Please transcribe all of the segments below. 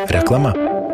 Reklama.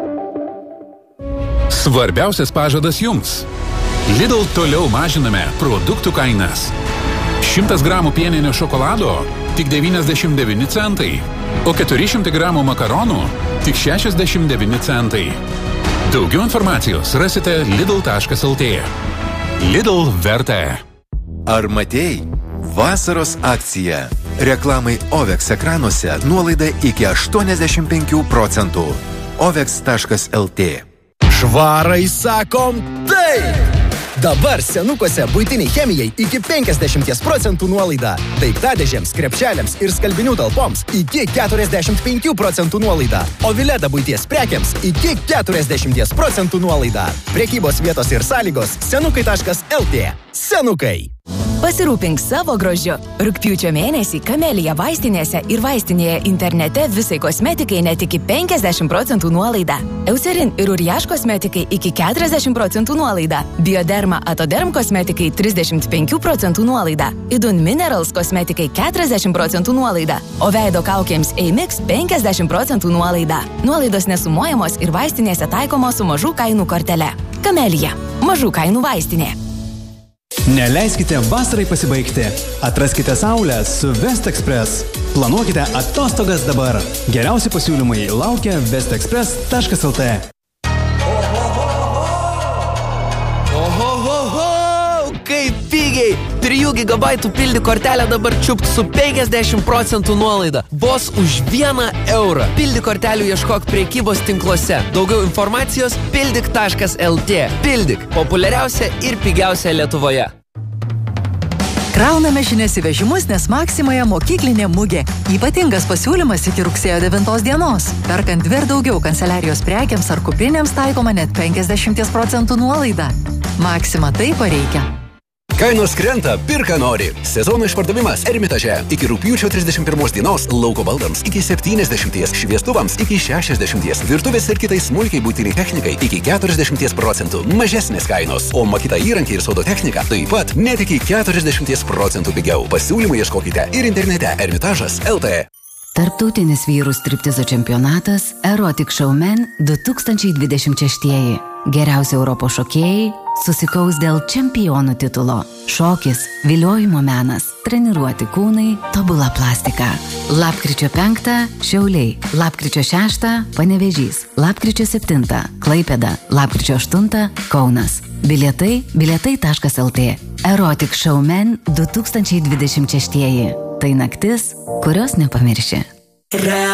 Svarbiausias pažadas jums. Lidl toliau mažiname produktų kainas. 100 gramų pieninio šokolado tik 99 centai, o 400 gramų makaronų tik 69 centai. Daugiau informacijos rasite lidl.lt. Lidl verta. Ar matei? Vasaros akcija. Reklamai OVEX ekranuose nuolaida iki 85%. OVEX.lt. Švarai sakom taip! Dabar senukose buitiniai chemijai iki 50% nuolaida. Daiktadėžėms, krepšeliams ir skalbinių talpoms iki 45% nuolaida. O Vileda buities prekiams iki 40% nuolaida. Prekybos vietos ir sąlygos senukai.lt. Senukai. Pasirūpink savo grožiu. Rugpjūčio mėnesį Kamelija vaistinėse ir vaistinėje internete visai kosmetikai net iki 50% nuolaida. Eucerin ir Uriaš kosmetikai iki 40% nuolaida. Bioderma Atoderm kosmetikai 35% nuolaida. Idun Minerals kosmetikai 40% nuolaida. O veido kaukėms Eimix 50% nuolaida. Nuolaidos nesumuojamos ir vaistinėse taikomos su mažų kainų kortele. Kamelija. Mažų kainų vaistinė. Neleiskite vasarai pasibaigti. Atraskite saulę su West Express. Planuokite atostogas dabar. Geriausi pasiūlymai laukia westexpress.lt. Ohohoho, kaip pigiai! 3 GB pildi kortelę dabar čiupt su 50% nuolaida. Vos už 1 eurą. Pildi kortelių ieškok prekybos tinkluose. Daugiau informacijos pildik.lt. Pildik. Populiariausia ir pigiausia Lietuvoje. Krauname žinias į vežimus, nes Maksimoje mokyklinė mugė. Ypatingas pasiūlymas iki rugsėjo 9 dienos. Perkant 2 ir daugiau kanceliarijos prekiams ar kuprinėms taikoma net 50% nuolaida. Maksima taip reikia. Kainos krenta, pirka nori. Sezono išpardavimas Ermitaže. Iki rugpjūčio 31 dienos lauko baldams iki 70, šviestuvams iki 60, virtuvės ir kitai smulkiai būtiniai technikai iki 40% mažesnės kainos, o Makita įrankiai ir sodo technika taip pat net iki 40% pigiau. Pasiūlymų ieškokite ir internete Ermitažas.lt. Tarptautinis vyrų striptizo čempionatas Erotic Showman 2026. Geriausi Europos šokėjai susikaus dėl čempionų titulo. Šokis, viliojimo menas, treniruoti kūnai, tobula plastika. Lapkričio 5 Šiauliai, lapkričio 6 Panevėžys, lapkričio 7 Klaipėda, lapkričio 8 Kaunas. Bilietai.lt. Erotic Showman 2026. Tai naktis, kurios nepamirši.